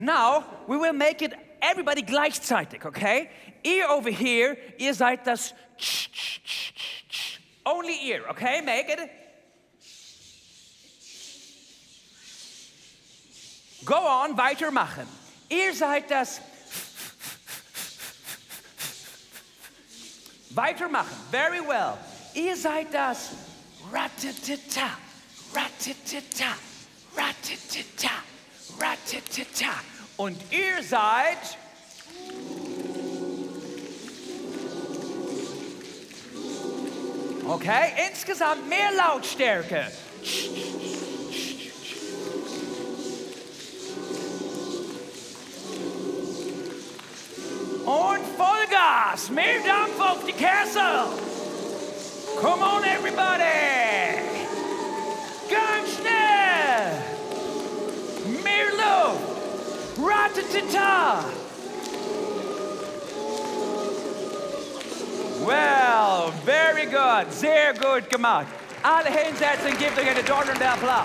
Now, we will make it everybody gleichzeitig, okay? Ihr over here, ihr seid das only ear, okay? Make it. Go on, weitermachen. Ihr seid das weitermachen. Very well. Ihr seid das ratatata, ratatata, ratatata, ratatata. Und ihr seid okay, insgesamt mehr Lautstärke. Und Vollgas, mehr Dampf auf die Kessel. Come on, everybody. Ganz schnell. Mehr Luft. Ratatata. Well, very good. Sehr gut gemacht. Alle hinsetzen, gebt euch einen donnernden Applaus.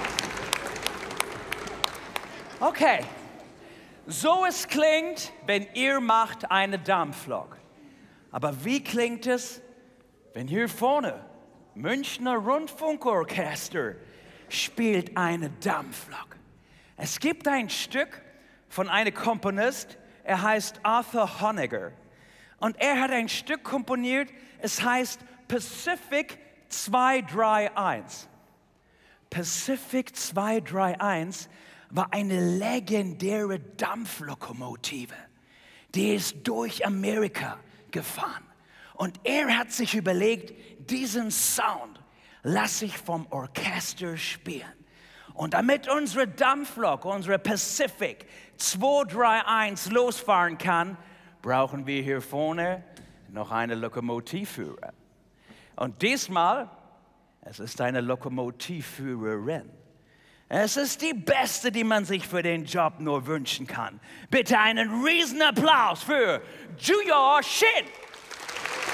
Okay. So es klingt, wenn ihr macht eine Dampflok. Aber wie klingt es, wenn hier vorne Münchner Rundfunkorchester spielt eine Dampflok? Es gibt ein Stück von einem Komponist, er heißt Arthur Honegger. Und er hat ein Stück komponiert, es heißt Pacific 231. Pacific 231 war eine legendäre Dampflokomotive, die ist durch Amerika gefahren. Und er hat sich überlegt, diesen Sound lasse ich vom Orchester spielen. Und damit unsere Dampflok, unsere Pacific 231 losfahren kann, brauchen wir hier vorne noch einen Lokomotivführer. Und diesmal, es ist eine Lokomotivführerin. Es ist die beste, die man sich für den Job nur wünschen kann. Bitte einen riesen Applaus für Julia Shin.